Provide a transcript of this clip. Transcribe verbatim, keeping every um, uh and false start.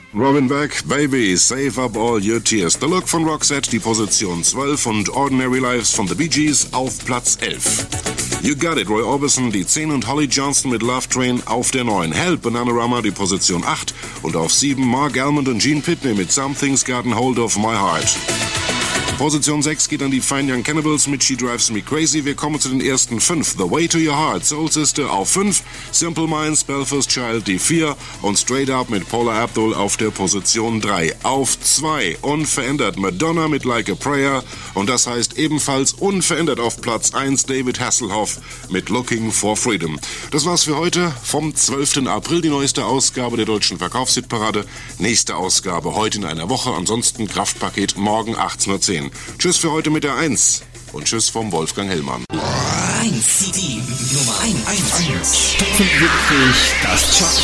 Robin Beck, Baby, Save Up All Your Tears. The Look von Roxette, die Position zwölf und Ordinary Lives von The Bee Gees auf Platz elf. You Got It, Roy Orbison, die zehn und Holly Johnson mit Love Train auf der neun. Help, Bananarama, die Position acht und auf sieben Mark Almond und Gene Pitney mit Something's Gotten Hold of My Heart. Position sechs geht an die Fine Young Cannibals mit She Drives Me Crazy. Wir kommen zu den ersten fünf. The Way to Your Heart, Soul Sister auf fünf. Simple Minds, Belfast Child die vier. Und Straight Up mit Paula Abdul auf der Position drei. Auf zwei, unverändert Madonna mit Like a Prayer. Und das heißt ebenfalls unverändert auf Platz eins David Hasselhoff mit Looking for Freedom. Das war's für heute vom zwölften April, die neueste Ausgabe der deutschen Verkaufshitparade. Nächste Ausgabe heute in einer Woche. Ansonsten Kraftpaket morgen achtzehn Uhr zehn. Tschüss für heute mit der eins und tschüss vom Wolfgang Hellmann. eins C D Nummer eins. fünfundsiebzig, das Chart.